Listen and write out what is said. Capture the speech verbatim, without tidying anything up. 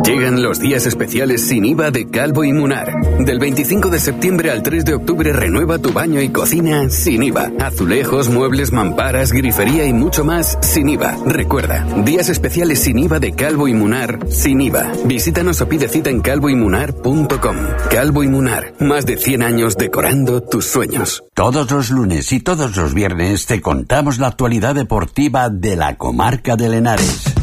Llegan los días especiales sin I V A de Calvo y Munar. Del veinticinco de septiembre al tres de octubre renueva tu baño y cocina sin I V A. Azulejos, muebles, mamparas, grifería y mucho más sin I V A. Recuerda, días especiales sin I V A de Calvo y Munar sin I V A. Visítanos o pide cita en calvo y munar punto com. Calvo y Munar, más de cien años decorando tus sueños. Todos los lunes y todos los viernes te contamos la actualidad deportiva de la comarca de Henares.